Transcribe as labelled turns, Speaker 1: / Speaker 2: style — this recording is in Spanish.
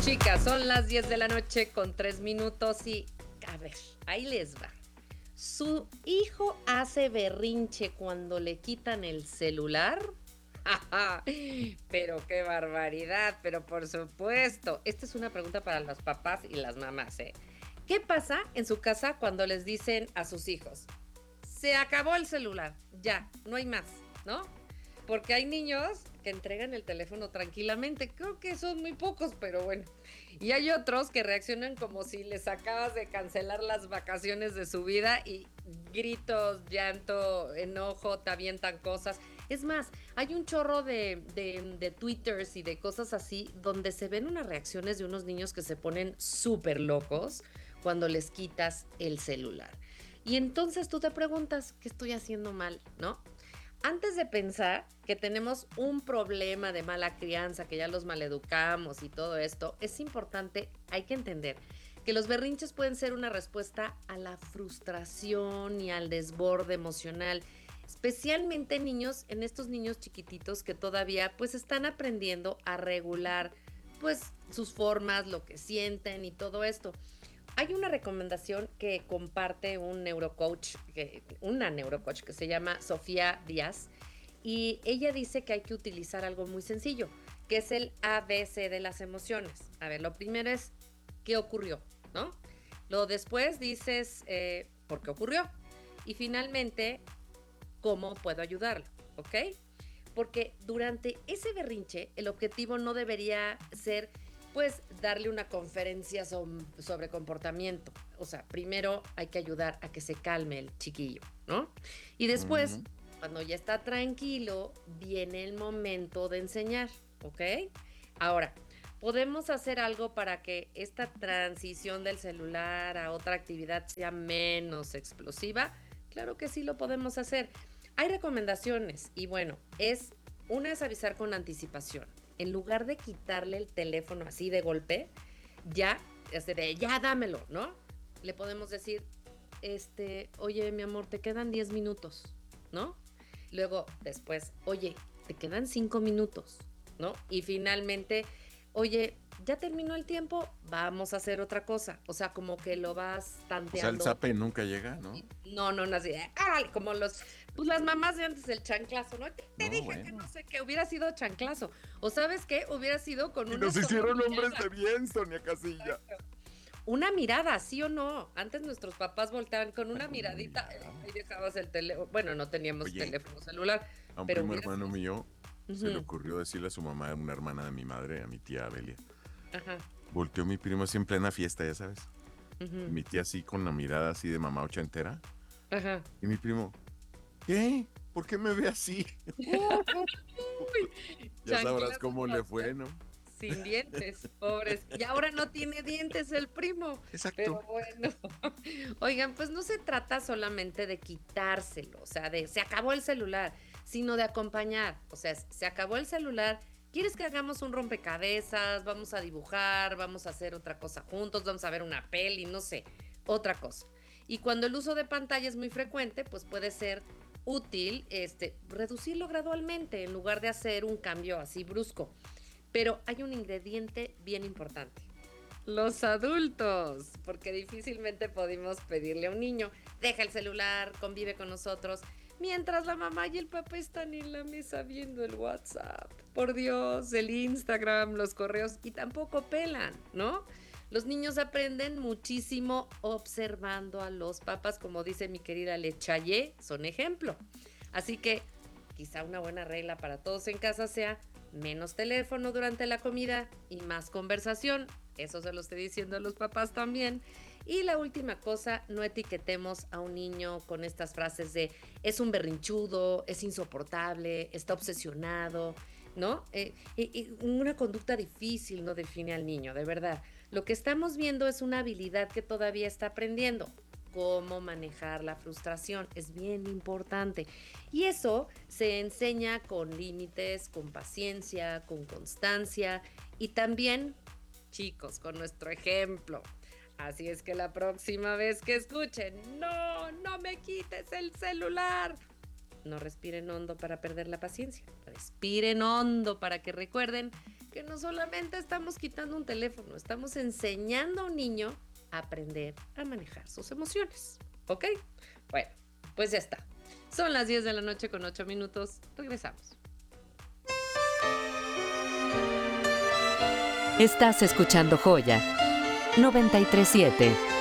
Speaker 1: Chicas, son las 10 de la noche con 3 minutos y, a ver, ahí les va. ¿Su hijo hace berrinche cuando le quitan el celular? Pero qué barbaridad, pero por supuesto. Esta es una pregunta para los papás y las mamás, ¿eh? ¿Qué pasa en su casa cuando les dicen a sus hijos: se acabó el celular, ya, no hay más, ¿no? Porque hay niños que entregan el teléfono tranquilamente. Creo que son muy pocos, pero bueno. Y hay otros que reaccionan como si les acabas de cancelar las vacaciones de su vida y gritos, llanto, enojo, te avientan cosas. Es más, hay un chorro de twitters y de cosas así donde se ven unas reacciones de unos niños que se ponen súper locos cuando les quitas el celular. Y entonces tú te preguntas, ¿qué estoy haciendo mal? ¿No? Antes de pensar que tenemos un problema de mala crianza, que ya los maleducamos y todo esto, es importante, hay que entender que los berrinches pueden ser una respuesta a la frustración y al desborde emocional, especialmente en estos niños chiquititos que todavía pues están aprendiendo a regular pues sus formas, lo que sienten y todo esto. Hay una recomendación que comparte una neurocoach que se llama Sofía Díaz, y ella dice que hay que utilizar algo muy sencillo, que es el ABC de las emociones. A ver, lo primero es ¿qué ocurrió? ¿No? Lo después dices ¿por qué ocurrió? Y finalmente, ¿cómo puedo ayudarlo? ¿Ok? Porque durante ese berrinche el objetivo no debería ser pues darle una conferencia sobre comportamiento. O sea, primero hay que ayudar a que se calme el chiquillo, ¿no? Y después, cuando ya está tranquilo, viene el momento de enseñar, ¿ok? Ahora, ¿podemos hacer algo para que esta transición del celular a otra actividad sea menos explosiva? Claro que sí lo podemos hacer. Hay recomendaciones y bueno, una es avisar con anticipación. En lugar de quitarle el teléfono así de golpe, ya, ya dámelo, ¿no? Le podemos decir, oye, mi amor, te quedan 10 minutos, ¿no? Luego, después, oye, te quedan 5 minutos, ¿no? Y finalmente, oye, ya terminó el tiempo, vamos a hacer otra cosa. O sea, como que lo vas
Speaker 2: O sea, el
Speaker 1: tanteando.
Speaker 2: zape nunca llega, ¿no?
Speaker 1: No, no, no, así de, ¡árale! Como pues las mamás de antes, el chanclazo, ¿no? Te
Speaker 2: No,
Speaker 1: dije que no
Speaker 2: bueno.
Speaker 1: sé qué, hubiera sido chanclazo. O ¿sabes qué? Hubiera sido con
Speaker 2: Y
Speaker 1: una
Speaker 2: nos
Speaker 1: sola
Speaker 2: hicieron hombres
Speaker 1: mirada.
Speaker 2: de bien, Sonia Casilla.
Speaker 1: Una mirada, ¿sí o no? Antes nuestros papás volteaban con una
Speaker 2: Bueno, una
Speaker 1: miradita,
Speaker 2: mirada.
Speaker 1: ahí dejabas el teléfono. Bueno, no teníamos
Speaker 2: Oye,
Speaker 1: teléfono celular,
Speaker 2: a un
Speaker 1: pero
Speaker 2: primo
Speaker 1: hubiera
Speaker 2: hermano
Speaker 1: sido.
Speaker 2: mío se le
Speaker 1: Ujú.
Speaker 2: ocurrió decirle a su mamá, una hermana de mi madre, a mi tía Abelia.
Speaker 1: Ajá.
Speaker 2: Volteó mi primo así en plena fiesta, ya sabes. Y
Speaker 1: Ujú.
Speaker 2: mi tía así con la mirada así de mamá ochentera.
Speaker 1: Ajá.
Speaker 2: Y mi primo, ¿qué? ¿Por qué me ve así?
Speaker 1: Uy,
Speaker 2: Ya sabrás
Speaker 1: chanclazo
Speaker 2: cómo le
Speaker 1: tras
Speaker 2: fue, ¿no?
Speaker 1: sin dientes, pobres. Y ahora no tiene dientes el primo.
Speaker 2: Exacto.
Speaker 1: Pero bueno, oigan, pues no se trata solamente de quitárselo, o sea, de se acabó el celular, sino de acompañar. O sea, se acabó el celular. ¿Quieres que hagamos un rompecabezas? Vamos a dibujar, vamos a hacer otra cosa juntos, vamos a ver una peli, no sé, otra cosa. Y cuando el uso de pantalla es muy frecuente, pues puede ser útil reducirlo gradualmente en lugar de hacer un cambio así brusco. Pero hay un ingrediente bien importante. Los adultos, porque difícilmente podemos pedirle a un niño, deja el celular, convive con nosotros, mientras la mamá y el papá están en la mesa viendo el WhatsApp. Por Dios, el Instagram, los correos, y tampoco pelan, ¿no? Los niños aprenden muchísimo observando a los papás, como dice mi querida Lechaye, son ejemplo. Así que quizá una buena regla para todos en casa sea menos teléfono durante la comida y más conversación. Eso se lo estoy diciendo a los papás también. Y la última cosa, no etiquetemos a un niño con estas frases de es un berrinchudo, es insoportable, está obsesionado, ¿no? Una conducta difícil no define al niño, de verdad. Lo que estamos viendo es una habilidad que todavía está aprendiendo. Cómo manejar la frustración es bien importante. Y eso se enseña con límites, con paciencia, con constancia y también, chicos, con nuestro ejemplo. Así es que la próxima vez que escuchen, no, no me quites el celular. No respiren hondo para perder la paciencia. Respiren hondo para que recuerden que no solamente estamos quitando un teléfono, estamos enseñando a un niño a aprender a manejar sus emociones, ¿ok? Bueno, pues ya está. Son las 10 de la noche con 8 minutos. Regresamos.
Speaker 3: Estás escuchando Joya 93.7.